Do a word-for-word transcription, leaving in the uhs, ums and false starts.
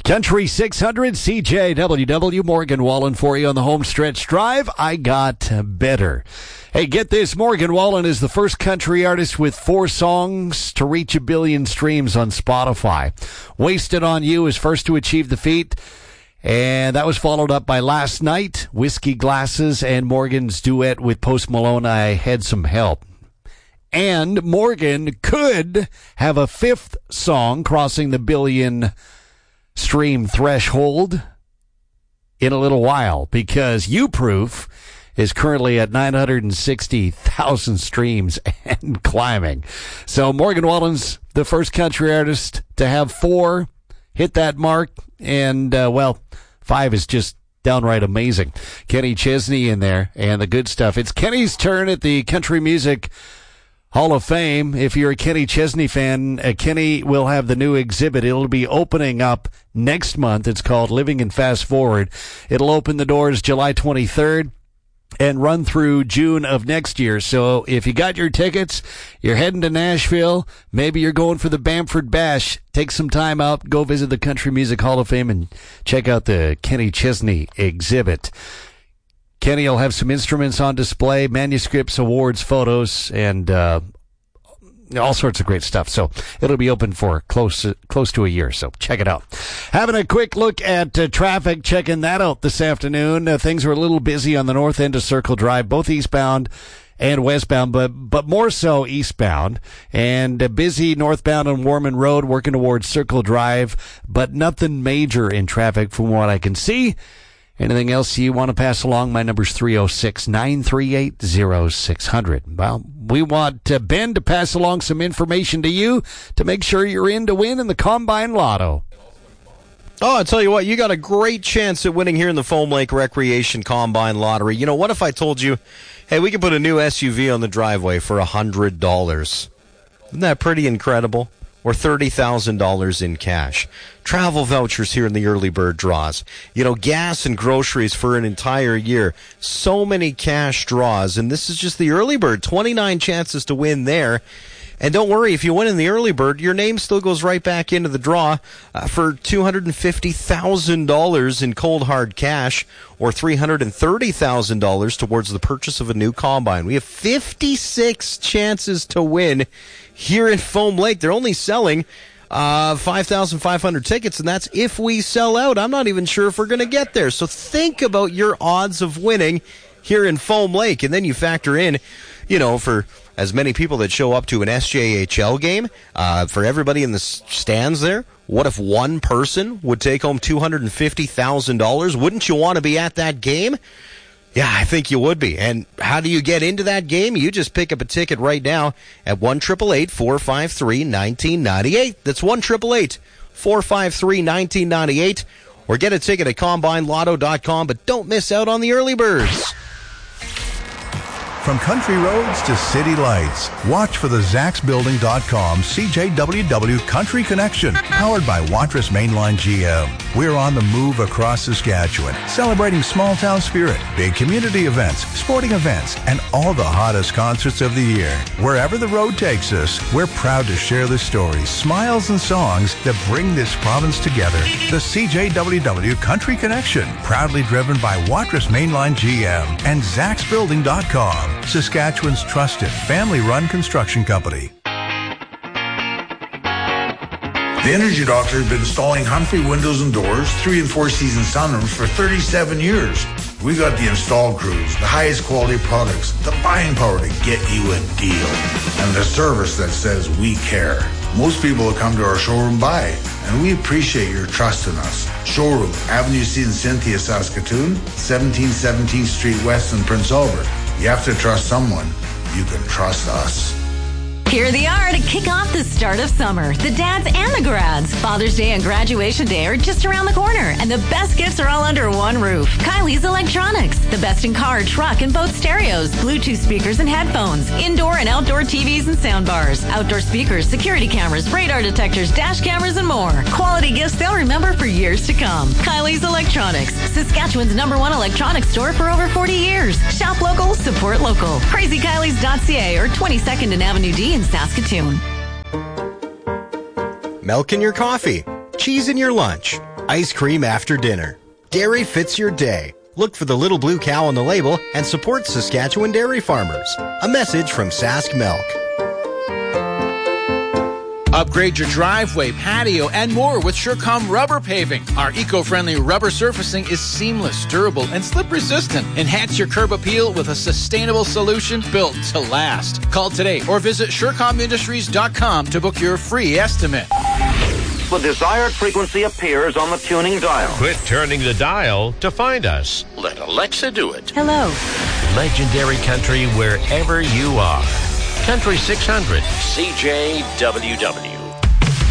Country six hundred, C J W W, Morgan Wallen for you on the home stretch drive. I got better. Hey, get this. Morgan Wallen is the first country artist with four songs to reach a billion streams on Spotify. Wasted on You is first to achieve the feat, and that was followed up by Last Night, Whiskey Glasses, and Morgan's duet with Post Malone, I Had Some Help. And Morgan could have a fifth song crossing the billion stream threshold in a little while, because You Proof is currently at nine hundred sixty thousand streams and climbing. So Morgan Wallen's the first country artist to have four hit that mark, and uh, well, five is just downright amazing. Kenny Chesney in there and the good stuff. It's Kenny's turn at the Country Music Hall of Fame. If you're a Kenny Chesney fan, uh, Kenny will have the new exhibit. It'll be opening up next month. It's called Living in Fast Forward. It'll open the doors July twenty-third and run through June of next year. So if you got your tickets, you're heading to Nashville, maybe you're going for the Bamford Bash, take some time out, go visit the Country Music Hall of Fame and check out the Kenny Chesney exhibit. Kenny will have some instruments on display, manuscripts, awards, photos, and uh, all sorts of great stuff. So it'll be open for close close to a year, so check it out. Having a quick look at uh, traffic, checking that out this afternoon. Uh, things were a little busy on the north end of Circle Drive, both eastbound and westbound, but but more so eastbound. And uh, busy northbound on Warman Road, working towards Circle Drive, but nothing major in traffic from what I can see. Anything else you want to pass along? My number's three oh six, nine three eight, oh six hundred. Well, we want uh, Ben to pass along some information to you to make sure you're in to win in the Combine Lotto. Oh, I'll tell you what, you got a great chance at winning here in the Foam Lake Recreation Combine Lottery. You know, what if I told you, hey, we could put a new S U V on the driveway for one hundred dollars? Isn't that pretty incredible? Or thirty thousand dollars in cash. Travel vouchers here in the early bird draws. You know, gas and groceries for an entire year. So many cash draws, and this is just the early bird. twenty-nine chances to win there. And don't worry, if you win in the early bird, your name still goes right back into the draw uh, for two hundred fifty thousand dollars in cold hard cash, or three hundred thirty thousand dollars towards the purchase of a new combine. We have fifty-six chances to win here in Foam Lake. They're only selling uh, five thousand five hundred tickets, and that's if we sell out. I'm not even sure if we're going to get there. So think about your odds of winning here in Foam Lake, and then you factor in, you know, for as many people that show up to an S J H L game, uh, for everybody in the stands there, what if one person would take home two hundred fifty thousand dollars? Wouldn't you want to be at that game? Yeah, I think you would be. And how do you get into that game? You just pick up a ticket right now at one eight eight eight, four five three, one nine nine eight. That's one eight eight eight, four five three, one nine nine eight. Or get a ticket at combine lotto dot com, but don't miss out on the early birds. From country roads to city lights, watch for the Zax Building dot com C J W W Country Connection, powered by Watrous Mainline G M. We're on the move across Saskatchewan, celebrating small-town spirit, big community events, sporting events, and all the hottest concerts of the year. Wherever the road takes us, we're proud to share the stories, smiles, and songs that bring this province together. The C J W W Country Connection, proudly driven by Watrous Mainline G M and Zax Building dot com. Saskatchewan's trusted family-run construction company. The Energy Doctor has been installing Humphrey windows and doors, three and four season sunrooms for thirty-seven years. We got the install crews, the highest quality products, the buying power to get you a deal, and the service that says we care. Most people will come to our showroom buy, and we appreciate your trust in us. Showroom, Avenue C in Cynthia, Saskatoon, seventeen seventeenth Street West in Prince Albert. You have to trust someone. You can trust us. Here they are to kick off the start of summer. The dads and the grads. Father's Day and Graduation Day are just around the corner, and the best gifts are all under one roof. Kylie's Electronics. The best in car, truck, and boat stereos, Bluetooth speakers and headphones, indoor and outdoor T Vs and sound bars, outdoor speakers, security cameras, radar detectors, dash cameras, and more. Quality gifts they'll remember for years to come. Kylie's Electronics. Saskatchewan's number one electronics store for over forty years. Shop local, support local. crazy kylies dot c a or twenty-second and Avenue D in Saskatoon. Milk in your coffee, cheese in your lunch. Ice cream after dinner. Dairy fits your day. Look for the little blue cow on the label and support Saskatchewan dairy farmers. A message from Sask Milk. Upgrade your driveway, patio, and more with Surecom Rubber Paving. Our eco-friendly rubber surfacing is seamless, durable, and slip-resistant. Enhance your curb appeal with a sustainable solution built to last. Call today or visit Surecom Industries dot com to book your free estimate. The desired frequency appears on the tuning dial. Quit turning the dial to find us. Let Alexa do it. Hello. Legendary country wherever you are. Country six hundred C J W W.